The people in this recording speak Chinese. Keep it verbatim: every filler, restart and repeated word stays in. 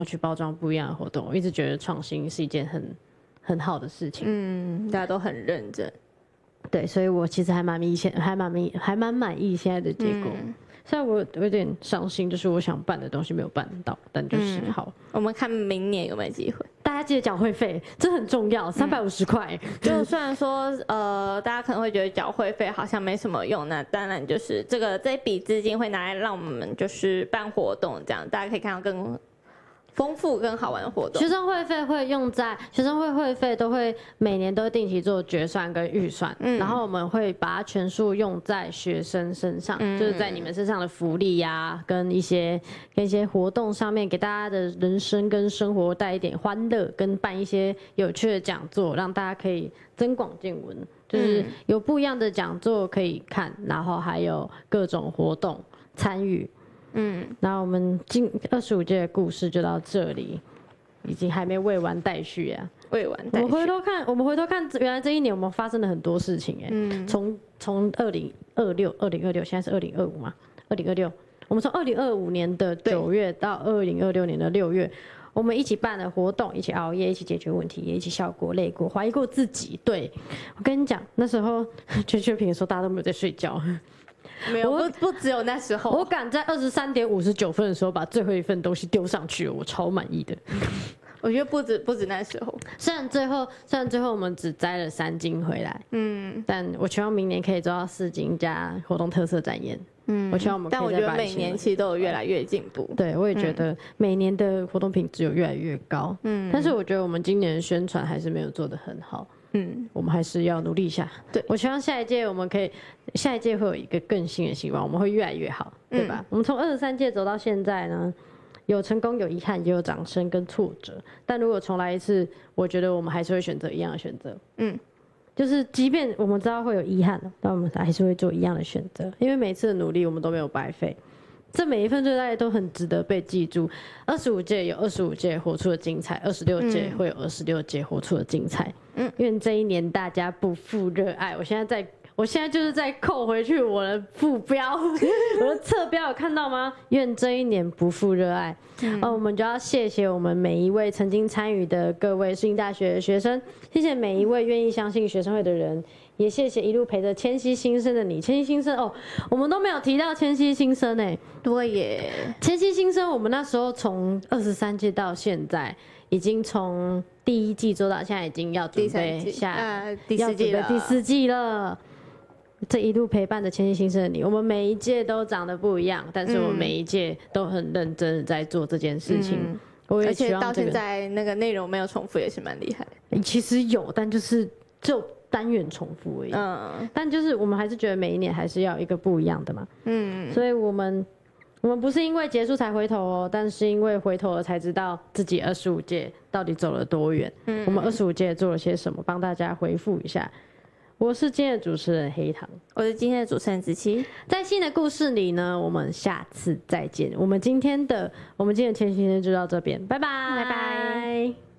去包装不一样的活动。我一直觉得创新是一件很很好的事情。 嗯，大家都很认真。 对，所以我其实还蛮明显，还蛮明，还蛮满意现在的结果。嗯，虽然我有点伤心，就是我想办的东西没有办到，但就是好。嗯， 我们看明年有没有机会。 大家记得缴会费，这很重要，三百五十块。 就虽然说，呃，大家可能会觉得缴会费好像没什么用，那当然就是这个这笔资金会拿来让我们就是办活动，这样大家可以看到更丰富更好玩的活动。 学生会费会用在学生会会费都会每年都定期做决算跟预算，嗯，然后我们会把它全数用在学生身上，嗯，就是在你们身上的福利呀，啊，跟一些跟一些活动上面，给大家的人生跟生活带一点欢乐，跟办一些有趣的讲座，让大家可以增广见闻，就是有不一样的讲座可以看，然后还有各种活动参与。嗯，那我们今二十五届的故事就到这里，已经还没未完待续啊。 未完待续。 我们回头看，我们回头看，原来这一年我们发生了很多事情哎。嗯。从从二零二六、二零二六，现在是二零二五嘛？二零二六，我们从二零二五年的九月到二零二六年的六月，我们一起办了活动，一起熬夜，一起解决问题，也一起笑过、累过、怀疑过自己。对，我跟你讲，那时候缺缺品的时候，大家都没有在睡觉。 没有，不不只有那时候， 我敢在二十三点五十九分的时候把最后一份东西丢上去了，我超满意的。 我觉得不止不止那时候， 虽然最后虽然最后我们只摘了三斤回来，嗯，但我希望明年可以做到四斤加活动特色展演，嗯，我希望我们可以再把。 但我觉得每年其实都有越来越进步， 对，我也觉得每年的活动品质有越来越高，嗯，但是我觉得我们今年的宣传还是没有做得很好。嗯，我们还是要努力一下。对，我希望下一届我们可以，下一届会有一个更新的希望，我们会越来越好，对吧？嗯，我们从二十三届走到现在呢，有成功，有遗憾，也有掌声跟挫折。但如果重来一次，我觉得我们还是会选择一样的选择。嗯，就是即便我们知道会有遗憾，但我们还是会做一样的选择，因为每次的努力我们都没有白费。这每一份最大都很值得被记住。二十五届有二十五届活出的精彩，二十六届会有二十六届活出的精彩。嗯，愿这一年大家不负热爱。我现在在，我现在就是在扣回去我的副标，我的侧标有看到吗？愿这一年不负热爱。嗯，哦，我们就要谢谢我们每一位曾经参与的各位世新大学的学生，谢谢每一位愿意相信学生会的人。也谢谢一路陪着千禧新生的你，千禧新生哦，我们都没有提到千禧新生哎， 对耶， 千禧新生，我们那时候从二十三届到现在，已经从第一季做到现在，已经要准备下、 呃、第四季了， 第四季了。这一路陪伴着千禧新生的你，我们每一届都长得不一样，但是我们每一届都很认真的在做这件事情。嗯，我也希望、 这个、而且到现在那个内容没有重复，也是蛮厉害的。其实有，但就是就。单元重复而已，嗯，但就是我们还是觉得每一年还是要一个不一样的嘛，嗯，所以我们我们不是因为结束才回头哦，但是因为回头了才知道自己二十五届到底走了多远，嗯，我们二十五届做了些什么，帮大家回复一下。我是今天的主持人黑糖， 我是今天的主持人子琪， 在新的故事里呢，我们下次再见。我们今天的我们今天的前行就到这边，拜拜， 拜拜。